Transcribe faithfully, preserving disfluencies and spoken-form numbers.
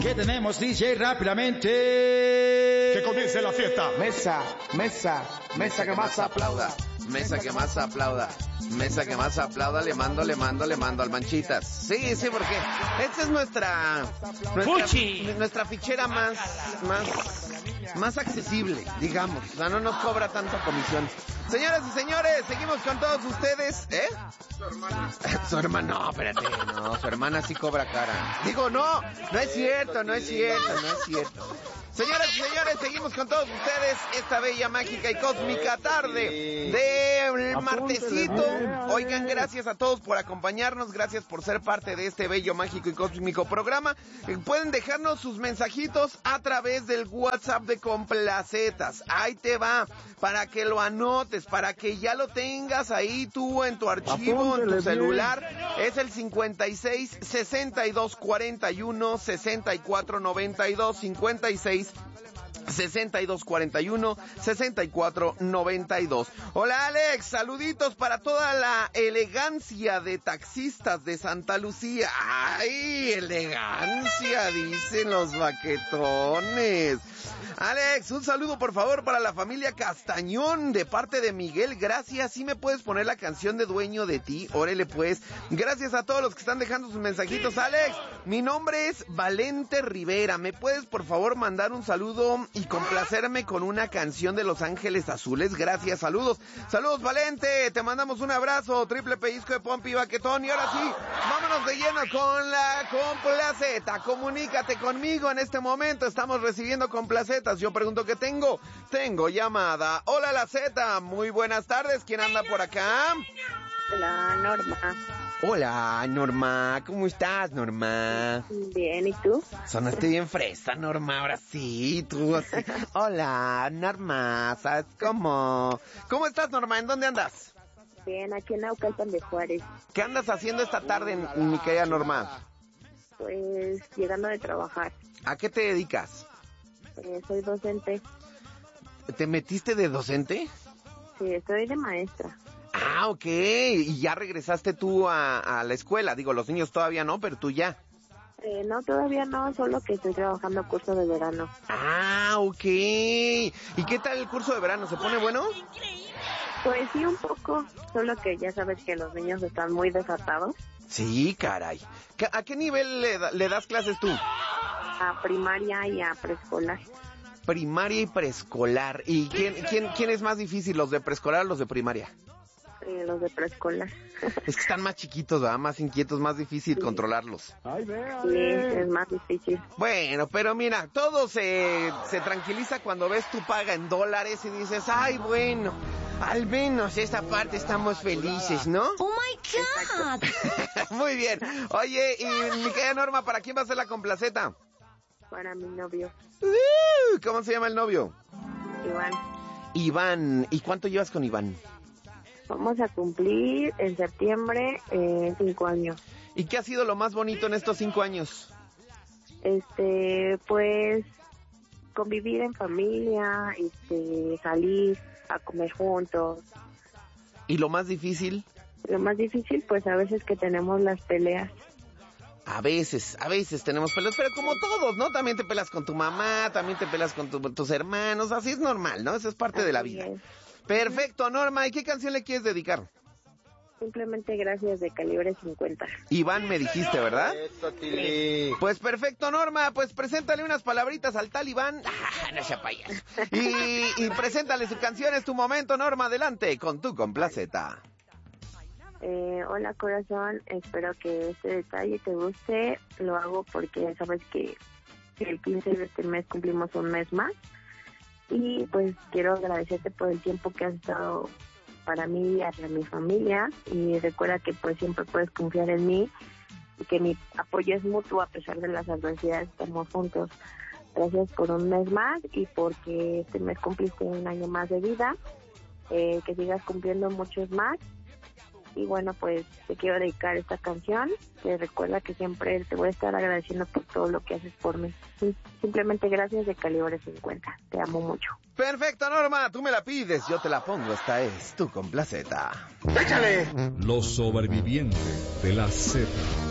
¿Qué tenemos, D J? Rápidamente. Que comience la fiesta. Mesa, mesa, mesa que más aplauda. Mesa que más aplauda. Mesa que más aplauda, le mando, le mando, le mando al Manchitas. Sí, sí, porque esta es nuestra nuestra, nuestra fichera más, más, más accesible, digamos. O sea, no nos cobra tanta comisión. Señoras y señores, seguimos con todos ustedes. ¿Eh? Su hermana. Su hermana, no, espérate, no, su hermana sí cobra cara. Digo, no, no es cierto, no es cierto, no es cierto. Señoras y señores, seguimos con todos ustedes esta bella, mágica y cósmica tarde de martesito. Oigan, gracias a todos por acompañarnos, gracias por ser parte de este bello, mágico y cósmico programa. Pueden dejarnos sus mensajitos a través del WhatsApp de Complacetas. Ahí te va, para que lo anotes, para que ya lo tengas ahí tú en tu archivo, en tu celular. Es el cincuenta y seis, sesenta y dos, cuarenta y uno, sesenta y cuatro, noventa y dos, cincuenta y seis, sesenta y dos, cuarenta y uno, sesenta y cuatro, noventa y dos. Hola Alex, saluditos para toda la elegancia de taxistas de Santa Lucía. ¡Ay, elegancia! Dicen los baquetones. Alex, un saludo por favor para la familia Castañón de parte de Miguel. Gracias. ¿Sí me puedes poner la canción de Dueño de Ti? Órale pues. Gracias a todos los que están dejando sus mensajitos. Alex, mi nombre es Valente Rivera. ¿Me puedes por favor mandar un saludo y complacerme con una canción de Los Ángeles Azules? Gracias, saludos. Saludos Valente, te mandamos un abrazo. Triple pellizco de pompi y baquetón. Y ahora sí, vámonos de lleno con la complaceta. Comunícate conmigo en este momento. Estamos recibiendo complacetas. Yo pregunto qué tengo. Tengo llamada. Hola la Z, muy buenas tardes. ¿Quién anda por acá? Hola, Norma. Hola, Norma. ¿Cómo estás, Norma? Bien, ¿y tú? Sonaste bien fresa, Norma. Ahora sí, tú así. Hola, Norma. ¿Sabes cómo? ¿Cómo estás, Norma? ¿En dónde andas? Bien, aquí en Naucalpan de Juárez. ¿Qué andas haciendo esta tarde, mi querida Norma? Pues llegando de trabajar. ¿A qué te dedicas? Eh, soy docente. ¿Te metiste de docente? Sí, estoy de maestra. Ah, ok. ¿Y ya regresaste tú a, a la escuela? Digo, los niños todavía no, pero tú ya. Eh, no, todavía no, solo que estoy trabajando curso de verano. Ah, ok. ¿Y qué tal el curso de verano? ¿Se pone bueno? Pues sí, un poco, solo que ya sabes que los niños están muy desatados. Sí, caray. ¿A qué nivel le, le das clases tú? A primaria y a preescolar. Primaria y preescolar. ¿Y quién, quién, quién es más difícil, los de preescolar o los de primaria? Eh, los de preescolar. Es que están más chiquitos, ¿verdad? Más inquietos, más difícil sí. controlarlos. Ay, sí, es más difícil. Bueno, pero mira, todo se, se tranquiliza cuando ves tu paga en dólares y dices, ay, bueno, al menos esta parte estamos felices, ¿no? ¡Oh, my God! Muy bien. Oye, y mi querida Norma, ¿para quién va a ser la complaceta? Para mi novio. Uh, ¿Cómo se llama el novio? Iván. Iván. ¿Y cuánto llevas con Iván? Vamos a cumplir en septiembre eh, cinco años. ¿Y qué ha sido lo más bonito en estos cinco años? Este, pues, convivir en familia, este, salir a comer juntos. ¿Y lo más difícil? Lo más difícil, pues, a veces que tenemos las peleas. A veces, a veces tenemos peleas, pero como todos, ¿no? También te peleas con tu mamá, también te peleas con tu, tus hermanos, así es normal, ¿no? Eso es parte así de la vida. Es. Perfecto, Norma, ¿y qué canción le quieres dedicar? Simplemente Gracias de Calibre cincuenta. Iván me dijiste, ¿verdad? Eso, Tili. Pues perfecto, Norma, pues preséntale unas palabritas al tal Iván. Ah, no sea payaso. Y, y preséntale su canción, es tu momento, Norma, adelante, con tu complaceta. Eh, hola corazón, espero que este detalle te guste. Lo hago porque sabes que el quince de este mes cumplimos un mes más. Y pues quiero agradecerte por el tiempo que has estado para mí y hacia mi familia. Y recuerda que pues siempre puedes confiar en mí y que mi apoyo es mutuo a pesar de las adversidades. Estamos juntos. Gracias por un mes más y porque este mes cumpliste un año más de vida. Eh, que sigas cumpliendo muchos más. Y bueno, pues te quiero dedicar esta canción, que recuerda que siempre te voy a estar agradeciendo por todo lo que haces por mí. Simplemente Gracias de Calibre cincuenta. Te amo mucho. Perfecto, Norma, tú me la pides, yo te la pongo. Esta es tu complaceta. ¡Échale! Los sobrevivientes de la Z.